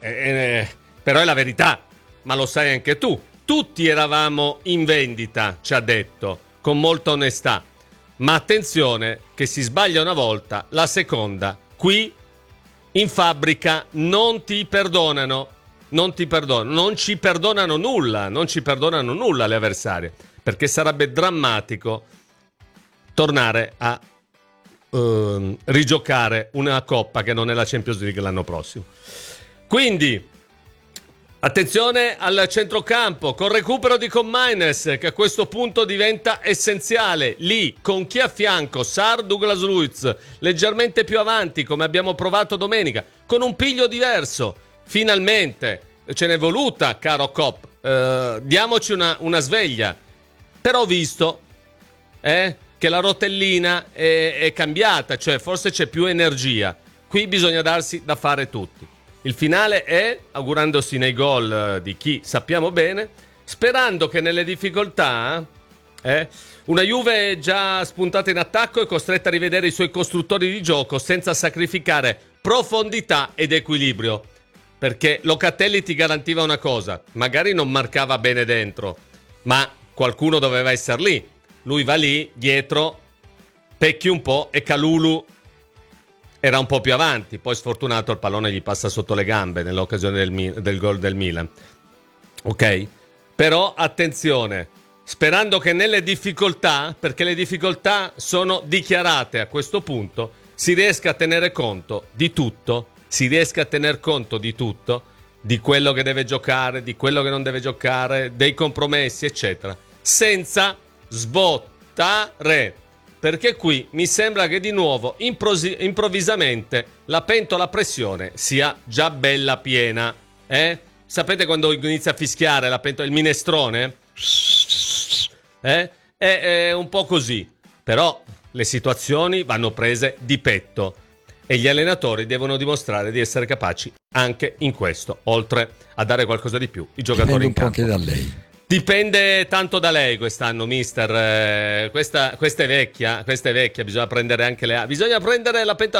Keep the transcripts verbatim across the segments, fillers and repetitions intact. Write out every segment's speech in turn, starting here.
eh, però è la verità, ma lo sai anche tu. Tutti eravamo in vendita, ci ha detto, con molta onestà. Ma attenzione che si sbaglia una volta, la seconda, qui in fabbrica non ti perdonano, non ti perdonano, non ci perdonano nulla, non ci perdonano nulla le avversarie, perché sarebbe drammatico tornare a uh, rigiocare una coppa che non è la Champions League l'anno prossimo. Quindi attenzione al centrocampo con recupero di Commines, che a questo punto diventa essenziale. Lì con chi a fianco? Sarr, Douglas Luiz, leggermente più avanti come abbiamo provato domenica, con un piglio diverso. Finalmente ce n'è voluta, caro Cop, eh, diamoci una, una sveglia. Però ho visto eh, che la rotellina è, è cambiata, cioè forse c'è più energia. Qui bisogna darsi da fare tutti. Il finale è augurandosi nei gol di chi sappiamo bene, sperando che nelle difficoltà eh, una Juve già spuntata in attacco è costretta a rivedere i suoi costruttori di gioco senza sacrificare profondità ed equilibrio. Perché Locatelli ti garantiva una cosa, magari non marcava bene dentro, ma qualcuno doveva essere lì. Lui va lì, dietro, pecchi un po' e Kalulu era un po' più avanti, poi sfortunato il pallone gli passa sotto le gambe nell'occasione del, del gol del Milan. Ok? Però attenzione, sperando che nelle difficoltà, perché le difficoltà sono dichiarate a questo punto, si riesca a tenere conto di tutto, si riesca a tener conto di tutto, di quello che deve giocare, di quello che non deve giocare, dei compromessi, eccetera, senza sbottare. Perché qui mi sembra che di nuovo improsi- improvvisamente la pentola a pressione sia già bella piena. Eh? Sapete quando inizia a fischiare la pentola, il minestrone? Eh? È, è un po' così. Però le situazioni vanno prese di petto e gli allenatori devono dimostrare di essere capaci anche in questo, oltre a dare qualcosa di più. I giocatori Dipende in campo. un po' anche da lei. Dipende tanto da lei quest'anno, mister. Eh, questa, questa è vecchia, questa è vecchia, bisogna prendere anche le... Bisogna prendere la pentola...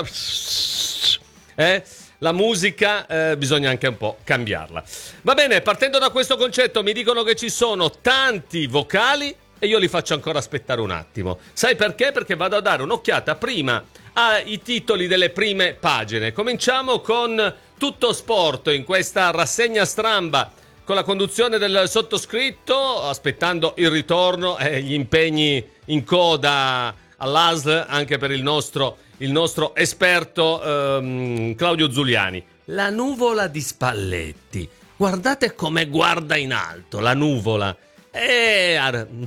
Eh? La musica eh, bisogna anche un po' cambiarla. Va bene, partendo da questo concetto mi dicono che ci sono tanti vocali e io li faccio ancora aspettare un attimo. Sai perché? Perché vado a dare un'occhiata prima ai titoli delle prime pagine. Cominciamo con Tutto Sport in questa rassegna stramba con la conduzione del sottoscritto, aspettando il ritorno e gli impegni in coda all'A S L anche per il nostro, il nostro esperto ehm, Claudio Zuliani. La nuvola di Spalletti. Guardate come guarda in alto la nuvola. È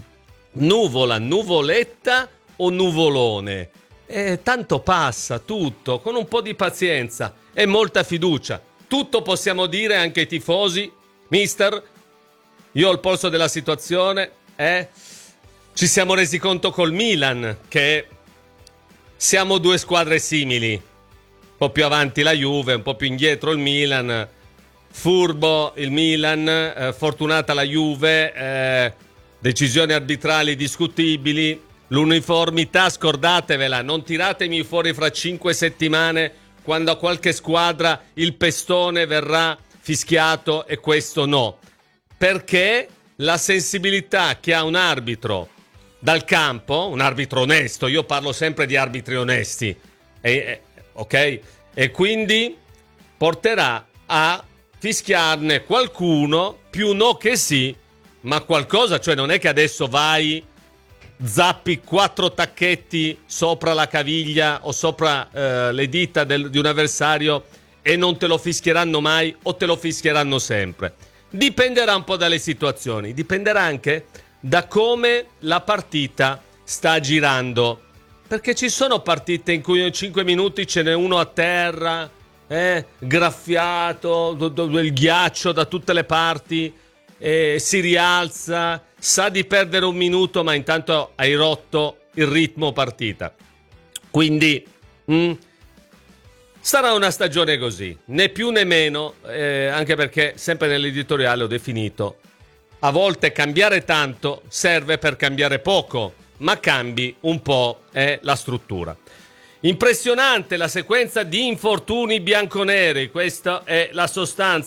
nuvola, nuvoletta o nuvolone? E tanto passa tutto, con un po' di pazienza e molta fiducia. Tutto possiamo dire anche ai tifosi. Mister, io ho il polso della situazione, eh? Ci siamo resi conto col Milan che siamo due squadre simili, un po' più avanti la Juve, un po' più indietro il Milan, furbo il Milan, eh, fortunata la Juve, eh, decisioni arbitrali discutibili, l'uniformità scordatevela, non tiratemi fuori fra cinque settimane quando a qualche squadra il pestone verrà fischiato e questo no, perché la sensibilità che ha un arbitro dal campo, un arbitro onesto, io parlo sempre di arbitri onesti, e, e, ok? E quindi porterà a fischiarne qualcuno, più no che sì, ma qualcosa, cioè non è che adesso vai, zappi quattro tacchetti sopra la caviglia o sopra eh, le dita del, di un avversario e non te lo fischieranno mai o te lo fischieranno sempre. Dipenderà un po' dalle situazioni, dipenderà anche da come la partita sta girando, perché ci sono partite in cui in cinque minuti ce n'è uno a terra, eh, graffiato, do, do, il ghiaccio da tutte le parti, eh, si rialza, sa di perdere un minuto ma intanto hai rotto il ritmo partita. Quindi mh, sarà una stagione così, né più né meno, eh, anche perché sempre nell'editoriale ho definito a volte cambiare tanto serve per cambiare poco, ma cambi un po' eh, la struttura. Impressionante la sequenza di infortuni bianconeri, questa è la sostanza.